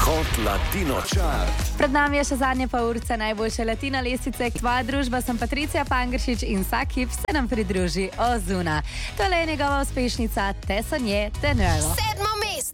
Hot Latino Chart. Pred nami je še zadnje pol urce najboljše latino lestvice. Tvoja družba, sem Patricija Pangršič in vsak hip se nam pridruži Ozuna. Tole je njegova uspešnica Te sonje, te nuevo. 7. mesto.